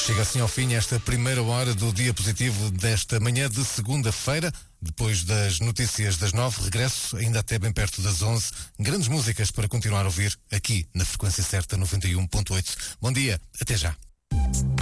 Chega assim ao fim esta primeira hora do dia positivo desta manhã de segunda-feira. Depois das notícias das 9, regresso ainda até bem perto das 11. Grandes músicas para continuar a ouvir aqui na frequência certa 91.8. Bom dia, até já.